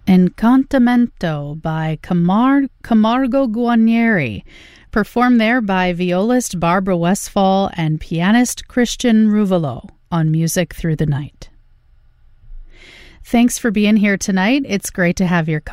Incantamento by Camargo Guarnieri, performed there by violist Barbara Westphal and pianist Christian Ruvolo on Music Through the Night. Thanks for being here tonight. It's great to have your